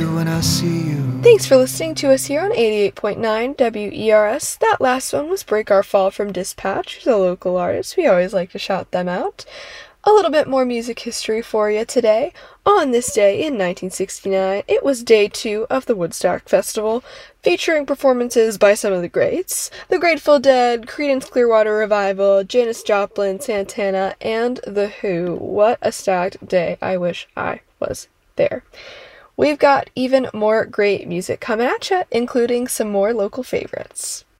when I see you. Thanks for listening to us here on 88.9 WERS. That last one was Break Our Fall from Dispatch, who's a local artist. We always like to shout them out. A little bit more music history for you today. On this day in 1969, it was day 2 of the Woodstock Festival, featuring performances by some of the greats: the Grateful Dead, Creedence Clearwater Revival, Janis Joplin, Santana, and The Who. What a stacked day. I wish I was there. We've got even more great music coming at you, including some more local favorites.